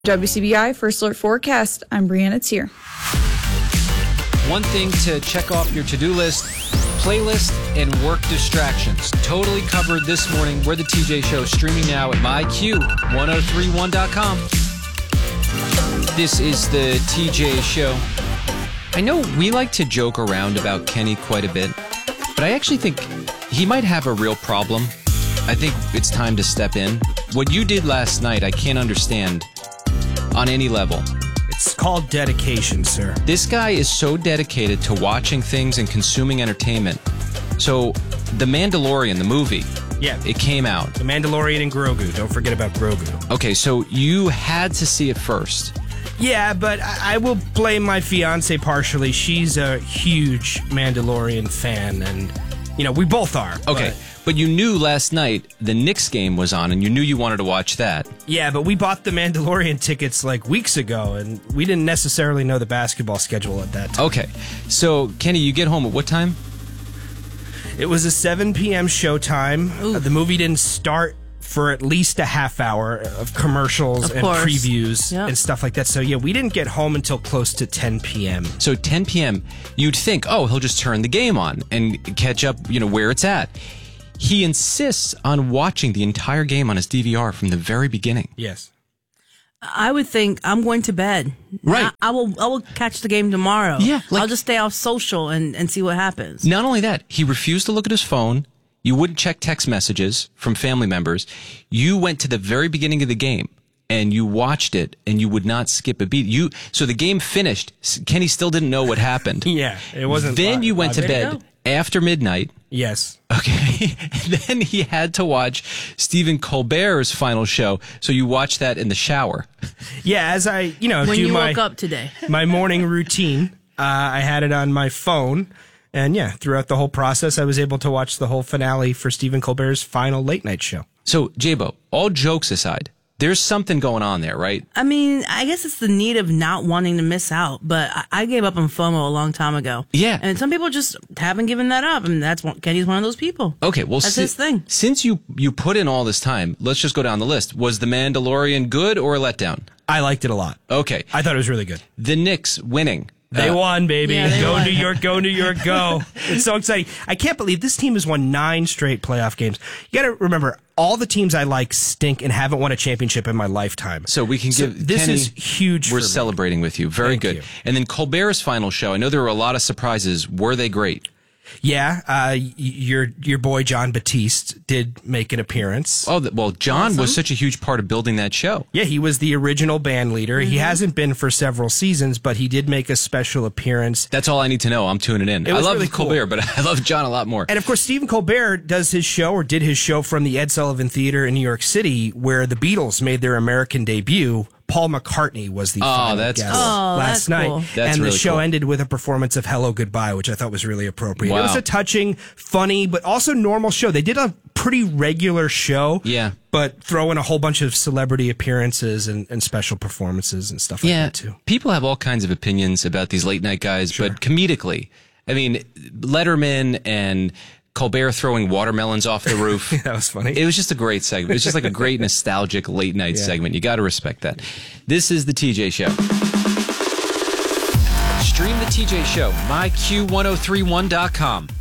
WCBI First Alert Forecast. I'm Brianna Tier. One thing to check off your to-do list, playlist and work distractions. Totally covered this morning. We're the TJ Show, streaming now at myq1031.com. This is the TJ Show. I know we like to joke around about Kenny quite a bit, but I actually think he might have a real problem. I think it's time to step in. What you did last night, I can't understand on any level. It's called dedication, sir. This guy is so dedicated to watching things and consuming entertainment. So, The Mandalorian, the movie, it came out. The Mandalorian and Grogu. Don't forget about Grogu. Okay, so you had to see it first. Yeah, but I will blame my fiance partially. She's a huge Mandalorian fan, and, we both are. Okay, but you knew last night the Knicks game was on, and you knew you wanted to watch that. Yeah, but we bought the Mandalorian tickets weeks ago, and we didn't necessarily know the basketball schedule at that time. Okay, so Kenny, you get home at what time? It was a 7 p.m. showtime. The movie didn't start for at least a half hour of commercials and previews and stuff like that. So, we didn't get home until close to 10 p.m. So 10 p.m., you'd think, he'll just turn the game on and catch up, where it's at. He insists on watching the entire game on his DVR from the very beginning. Yes. I would think I'm going to bed. Right. I will catch the game tomorrow. Yeah. I'll just stay off social and see what happens. Not only that, he refused to look at his phone. You wouldn't check text messages from family members. You went to the very beginning of the game and you watched it and you would not skip a beat. So the game finished. Kenny still didn't know what happened. Yeah, it wasn't. Then you went to bed after midnight. Yes. Okay. Then he had to watch Stephen Colbert's final show. So you watched that in the shower. Yeah, as I, when do you woke up today. My morning routine, I had it on my phone. And throughout the whole process, I was able to watch the whole finale for Stephen Colbert's final late night show. So, J-Bo, all jokes aside, there's something going on there, right? I mean, I guess it's the need of not wanting to miss out, but I gave up on FOMO a long time ago. Yeah. And some people just haven't given that up, and Kenny's one of those people. Okay, well, that's his thing. Since you put in all this time, let's just go down the list. Was The Mandalorian good or a letdown? I liked it a lot. Okay. I thought it was really good. The Knicks winning. They won, baby. Yeah, go won. New York, go New York, go. It's so exciting. I can't believe this team has won 9 straight playoff games. You got to remember, all the teams I like stink and haven't won a championship in my lifetime. So we can give this Kenny, is huge. We're for celebrating with you. Very Thank good. you. And then Colbert's final show. I know there were a lot of surprises. Were they great? Yeah, your boy John Batiste did make an appearance. Oh, well, John was such a huge part of building that show. Yeah, he was the original band leader. Mm-hmm. He hasn't been for several seasons, but he did make a special appearance. That's all I need to know. I'm tuning in. I love really Colbert, cool. but I love John a lot more. And of course, Stephen Colbert does his show, or did his show, from the Ed Sullivan Theater in New York City, where the Beatles made their American debut. Paul McCartney was the final guest cool. last night. Cool. That's and really the show cool. ended with a performance of Hello Goodbye, which I thought was really appropriate. Wow. It was a touching, funny, but also normal show. They did a pretty regular show, but throw in a whole bunch of celebrity appearances and special performances and stuff like that, too. People have all kinds of opinions about these late night guys, but comedically, I mean, Letterman and Colbert throwing watermelons off the roof. That was funny. It was just a great segment. It was just like a great nostalgic late night segment. You got to respect that. This is the TJ Show. Stream the TJ Show, myq1031.com.